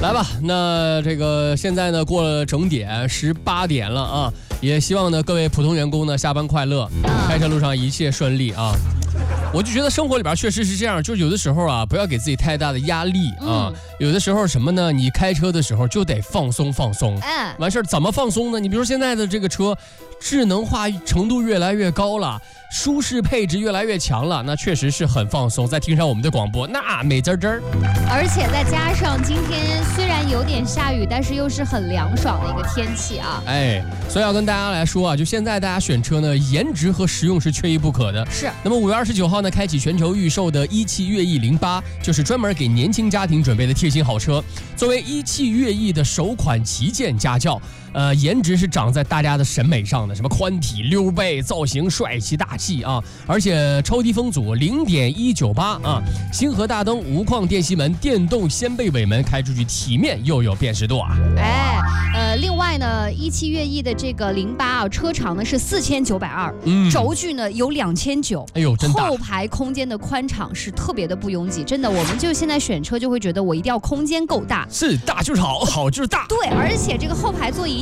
来吧，那这个现在呢过了整点18点了啊，也希望呢各位普通员工呢下班快乐，开车路上一切顺利啊。我就觉得生活里边确实是这样，就是有的时候啊，不要给自己太大的压力啊。有的时候什么呢？你开车的时候就得放松放松。完事儿怎么放松呢？你比如说现在的这个车，智能化程度越来越高了，舒适配置越来越强了，那确实是很放松。再听上我们的广播，那美滋滋。 而且再加上今天虽然有点下雨，但是又是很凉爽的一个天气啊。 所以要跟大家来说啊，就现在大家选车呢，颜值和实用是缺一不可的。 是。 那么5月29号呢，开启全球预售的1汽悦翼08，就是专门给年轻家庭准备的贴心好车。作为1汽悦翼的首款旗舰家轿，颜值是长在大家的审美上的，什么宽体、溜背、造型帅气大气啊！而且超低风阻0.198啊，星河大灯、无框电吸门、电动掀背尾门，开出去体面又有辨识度啊！ 另外呢，1汽悦翼的这个08啊，车长呢是4920，轴距呢有2900， 哎呦，真大！ 后排空间的宽敞是特别的不拥挤，真的，我们就现在选车就会觉得我一定要空间够大， 是大就是好，好就是大。 对，而且这个后排座椅